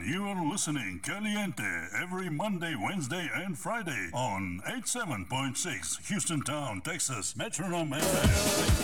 You are listening Caliente every Monday, Wednesday, and Friday on 87.6 Houston Town, Texas, Metronome FM.